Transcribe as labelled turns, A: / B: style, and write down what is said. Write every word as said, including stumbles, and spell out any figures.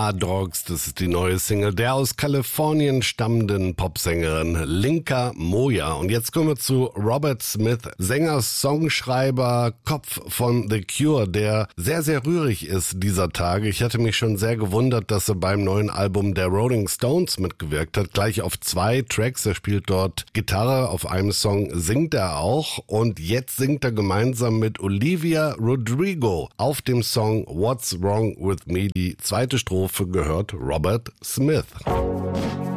A: Mama Dogs, das ist die neue Single der aus Kalifornien stammenden Popsängerin Linka Moja. Und jetzt kommen wir zu Robert Smith, Sänger, Songschreiber, Kopf von The Cure, der sehr, sehr rührig ist dieser Tage. Ich hatte mich schon sehr gewundert, dass er beim neuen Album der Rolling Stones mitgewirkt hat. Gleich auf zwei Tracks. Er spielt dort Gitarre, auf einem Song singt er auch. Und jetzt singt er gemeinsam mit Olivia Rodrigo auf dem Song What's Wrong With Me. Die zweite Strophe gehört Robert Smith.